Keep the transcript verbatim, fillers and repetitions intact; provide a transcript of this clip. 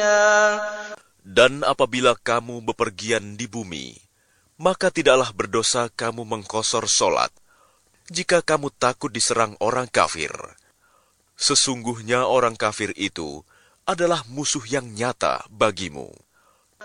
Dan apabila kamu bepergian di bumi, maka tidaklah berdosa kamu mengkosor solat, jika kamu takut diserang orang kafir. Sesungguhnya orang kafir itu adalah musuh yang nyata bagimu.